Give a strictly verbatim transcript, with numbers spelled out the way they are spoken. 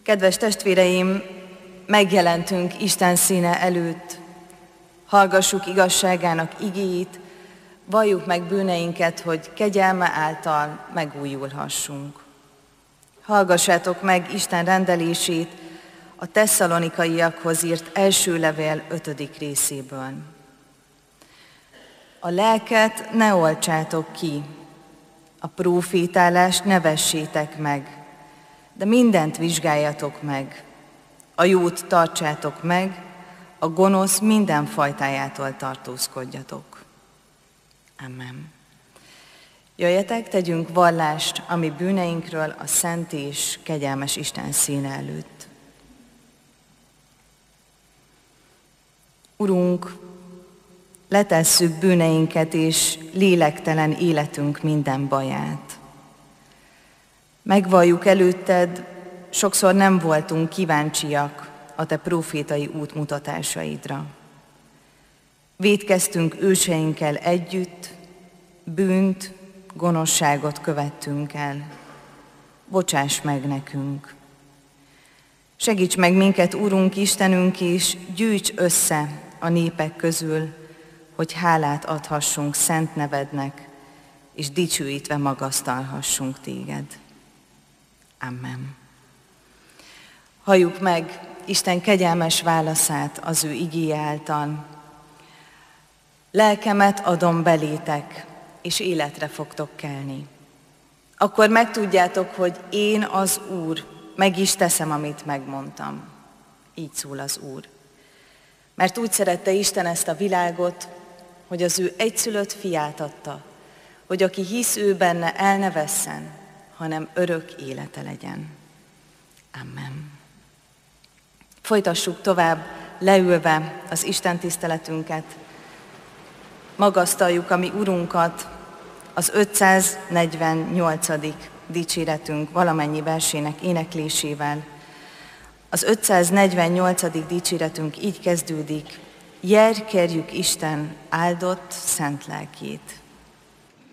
Kedves testvéreim, megjelentünk Isten színe előtt, hallgassuk igazságának igéjét, valljuk meg bűneinket, hogy kegyelme által megújulhassunk. Hallgassátok meg Isten rendelését a Tesszalonikaiakhoz írt első levél ötödik részéből. A lelket ne oltsátok ki, a prófétálást ne vessétek meg, de mindent vizsgáljatok meg. A jót tartsátok meg, a gonosz minden fajtájától tartózkodjatok. Amen. Jöjjetek, tegyünk vallást a mi bűneinkről a szent és kegyelmes Isten színe előtt. Urunk, letesszük bűneinket és lélektelen életünk minden baját. Megvalljuk előtted, sokszor nem voltunk kíváncsiak a te prófétai útmutatásaidra. Vétkeztünk őseinkkel együtt, bűnt, gonoszságot követtünk el. Bocsáss meg nekünk! Segíts meg minket, Urunk Istenünk, és gyűjts össze a népek közül, hogy hálát adhassunk szent nevednek, és dicsőítve magasztalhassunk téged. Amen. Halljuk meg Isten kegyelmes válaszát az ő igéje által. Lelkemet adom belétek, és életre fogtok kelni. Akkor megtudjátok, hogy én az Úr, meg is teszem, amit megmondtam. Így szól az Úr. Mert úgy szerette Isten ezt a világot, hogy az ő egyszülött fiát adta, hogy aki hisz ő benne, el ne vesszen, hanem örök élete legyen. Amen. Folytassuk tovább leülve az Isten tiszteletünket. Magasztaljuk a mi Urunkat az ötszáznegyvennyolcadik dicséretünk valamennyi versének éneklésével. Az ötszáznegyvennyolcadik dicséretünk így kezdődik: Jel, kérjük Isten áldott szent lelkét.